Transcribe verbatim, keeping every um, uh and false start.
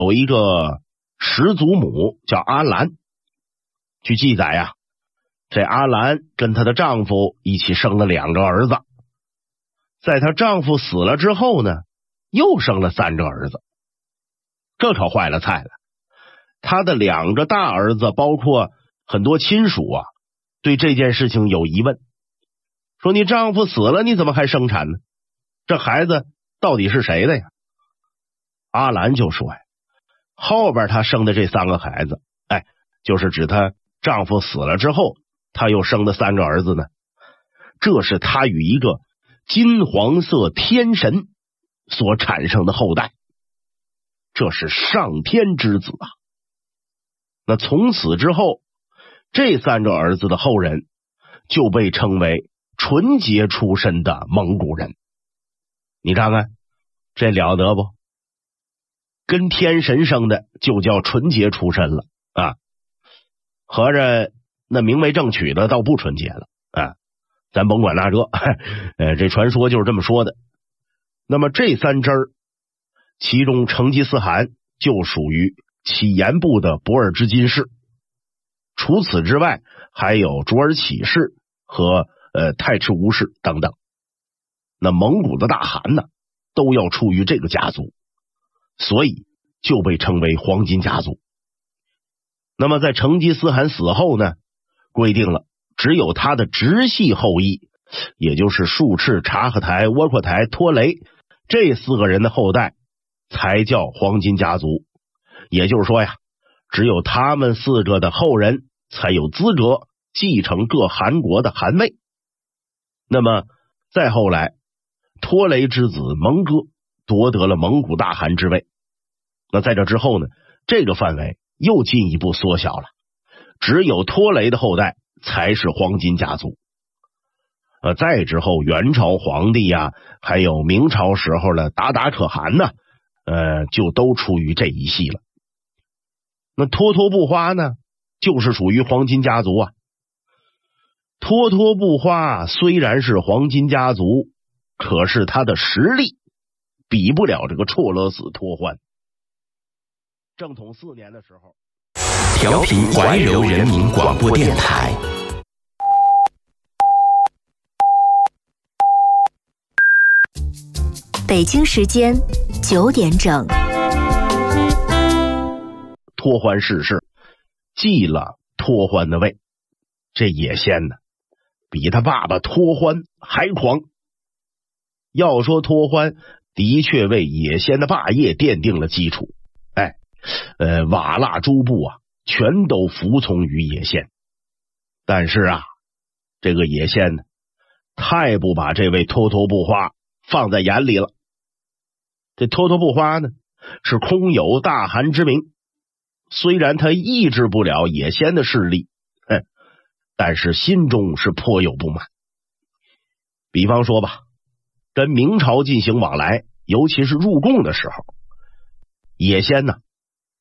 有一个始祖母叫阿兰，据记载呀、啊，这阿兰跟她的丈夫一起生了两个儿子，在她丈夫死了之后呢，又生了三个儿子。这可坏了菜了，她的两个大儿子包括很多亲属啊，对这件事情有疑问，说你丈夫死了，你怎么还生产呢？这孩子到底是谁的呀？阿兰就说呀，后边她生的这三个孩子，哎，就是指她丈夫死了之后，她又生的三个儿子呢。这是她与一个金黄色天神所产生的后代，这是上天之子啊。那从此之后，这三个儿子的后人就被称为纯洁出身的蒙古人。你看看，这了得不？跟天神生的就叫纯洁出身了啊！合着那明媒正娶的倒不纯洁了啊！咱甭管那这，呃，这传说就是这么说的。那么这三支儿，其中成吉思汗就属于乞颜部的博尔支金氏，除此之外还有卓尔乞氏和呃泰赤乌氏等等。那蒙古的大汗呢，都要出于这个家族，所以就被称为黄金家族。那么在成吉思汗死后呢，规定了只有他的直系后裔，也就是术赤、察合台、窝阔台、拖雷这四个人的后代才叫黄金家族。也就是说呀，只有他们四个的后人才有资格继承各汗国的汗位。那么再后来，拖雷之子蒙哥夺得了蒙古大汗之位。那在这之后呢，这个范围又进一步缩小了，只有拖雷的后代才是黄金家族。呃，再之后元朝皇帝呀、啊，还有明朝时候的达达可汗呢，呃，就都出于这一系了。那脱脱不花呢，就是属于黄金家族啊。脱脱不花虽然是黄金家族，可是他的实力比不了这个绰勒死脱欢。正统四年的时候， 调频怀柔人民广播电台。 北京时间九点整， 脱欢逝世，继了脱欢的位。这野仙呢，比他爸爸脱欢还狂。要说脱欢的确为野仙的霸业奠定了基础，哎，呃，瓦剌诸部啊，全都服从于野仙。但是啊，这个野仙呢，太不把这位脱脱不花放在眼里了。这脱脱不花呢，是空有大汗之名，虽然他抑制不了野仙的势力，哼，但是心中是颇有不满。比方说吧，跟明朝进行往来，尤其是入贡的时候，野仙呢